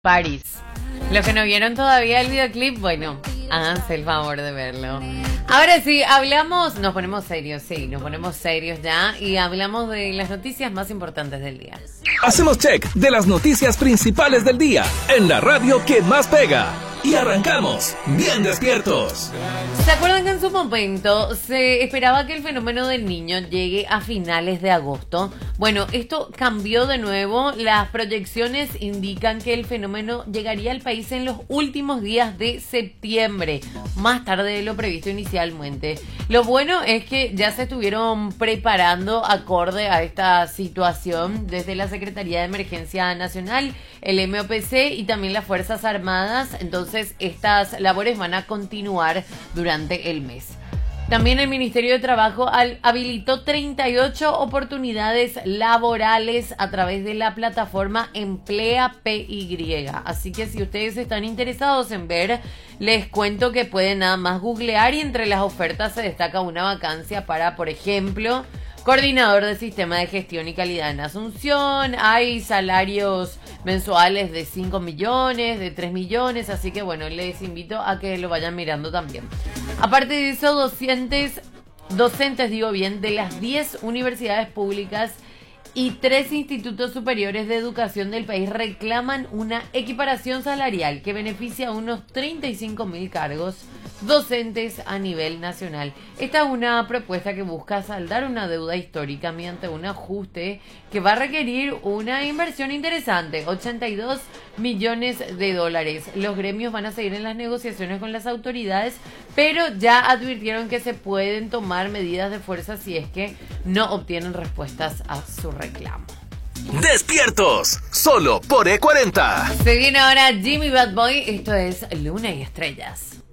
París. Los que no vieron todavía el videoclip, bueno, háganse el favor de verlo. Ahora sí, nos ponemos serios, nos ponemos serios ya y hablamos de las noticias más importantes del día. Hacemos check de las noticias principales del día en la radio que más pega. Y arrancamos bien despiertos. ¿Se acuerdan que en su momento se esperaba que el fenómeno del Niño llegue a finales de agosto? Bueno, esto cambió de nuevo. Las proyecciones indican que el fenómeno llegaría al país en los últimos días de septiembre, más tarde de lo previsto inicialmente. Lo bueno es que ya se estuvieron preparando acorde a esta situación desde la Secretaría de Emergencia Nacional, el MOPC y también las Fuerzas Armadas. Entonces, estas labores van a continuar durante el mes. También el Ministerio de Trabajo habilitó 38 oportunidades laborales a través de la plataforma Emplea PY. Así que si ustedes están interesados en ver, les cuento que pueden nada más googlear y entre las ofertas se destaca una vacancia para, por ejemplo, coordinador de sistema de gestión y calidad en Asunción. Hay salarios mensuales de 5 millones, de 3 millones, así que bueno, les invito a que lo vayan mirando también. Aparte de eso, docentes de las 10 universidades públicas y 3 institutos superiores de educación del país reclaman una equiparación salarial que beneficia a unos 35.000 cargos docentes a nivel nacional. Esta es una propuesta que busca saldar una deuda histórica mediante un ajuste que va a requerir una inversión interesante, 82 millones de dólares. Los gremios van a seguir en las negociaciones con las autoridades, pero ya advirtieron que se pueden tomar medidas de fuerza si es que no obtienen respuestas a su reclamo. Despiertos, solo por E40. Se viene ahora Jimmy Bad Boy, esto es Luna y Estrellas.